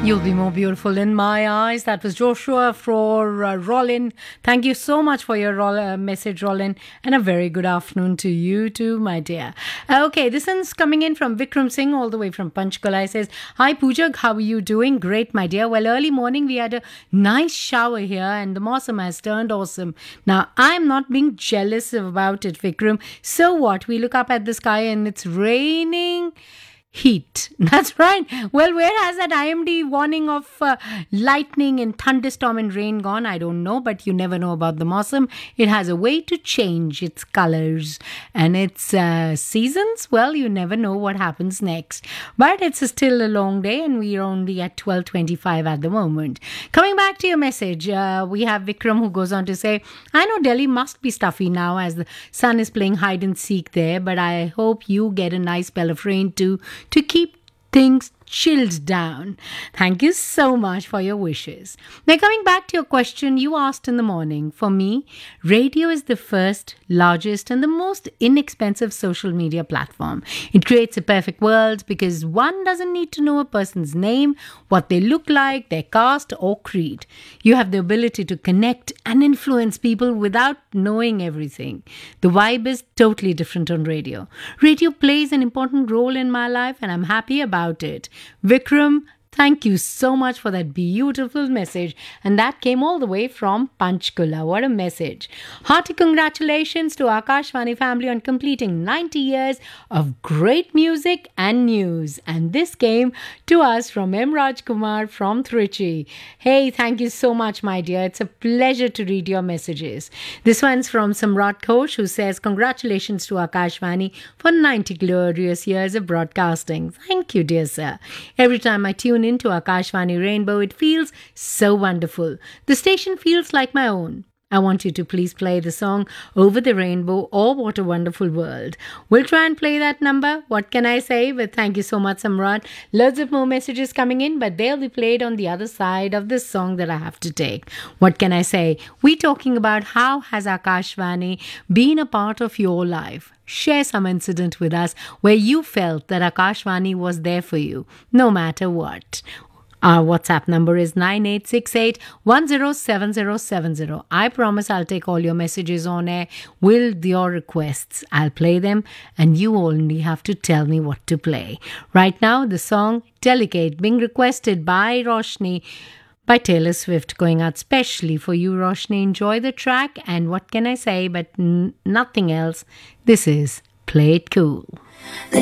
You'll be more beautiful in my eyes. That was Joshua for Rollin. Thank you so much for your message, Rollin. And a very good afternoon to you too, my dear. Okay, this one's coming in from Vikram Singh all the way from Panchkula. He says, "Hi Pooja, how are you doing?" Great, my dear. Well, early morning we had a nice shower here and the Mawsam has turned awesome. Now, I'm not being jealous about it, Vikram. So what? We look up at the sky and it's raining heat. That's right. Well, where has that IMD warning of lightning and thunderstorm and rain gone? I don't know, but you never know about the Mawsam. It has a way to change its colors and its seasons. Well, you never know what happens next. But it's still a long day and we are only at 12:25 at the moment. Coming back to your message, we have Vikram who goes on to say, "I know Delhi must be stuffy now as the sun is playing hide and seek there, but I hope you get a nice spell of rain too, to keep things chilled down." Thank you so much for your wishes. Now, coming back to your question you asked in the morning, for me, radio is the first, largest, and the most inexpensive social media platform. It creates a perfect world because one doesn't need to know a person's name, what they look like, their caste, or creed. You have the ability to connect and influence people without knowing everything. The vibe is totally different on radio. Radio plays an important role in my life, and I'm happy about it. Vikram, thank you so much for that beautiful message. And that came all the way from Panchkula. What a message. Hearty congratulations to Akashvani family on completing 90 years of great music and news. And this came to us from M. Rajkumar from Trichy. Hey, thank you so much, my dear. It's a pleasure to read your messages. This one's from Samrat Ghosh who says, "Congratulations to Akashvani for 90 glorious years of broadcasting." Thank you, dear sir. Every time I tune into Akashvani Rainbow, it feels so wonderful. The station feels like my own. I want you to please play the song Over the Rainbow or What a Wonderful World. We'll try and play that number. What can I say? But thank you so much, Samrat. Loads of more messages coming in, but they'll be played on the other side of this song that I have to take. What can I say? We're talking about how has Akashvani been a part of your life. Share some incident with us where you felt that Akashvani was there for you, no matter what. Our WhatsApp number is 9868107070. I promise I'll take all your messages on air with your requests. I'll play them and you only have to tell me what to play. Right now, the song Delicate being requested by Roshni by Taylor Swift, going out specially for you, Roshni. Enjoy the track and what can I say but nothing else. This is Play It Cool.